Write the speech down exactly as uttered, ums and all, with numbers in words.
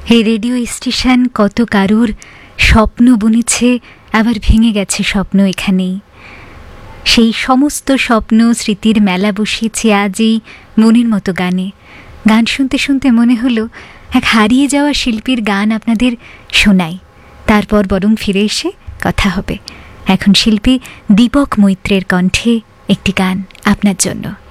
এই radio station কত কারুর স্বপ্ন বুনেছে, আবার ভেঙে গেছে স্বপ্ন এখানেই। সেই সমস্ত স্বপ্ন স্মৃতির মেলা বসিয়েছে আজ এই মনের মতো গানে। গান শুনতে শুনতে মনে হলো এক হারিয়ে যাওয়া শিল্পীর গান আপনাদের শোনাই, তারপর বরং ফিরে এসে কথা হবে। এখন শিল্পী দীপক মৈত্রের কণ্ঠে একটি গান আপনার জন্য।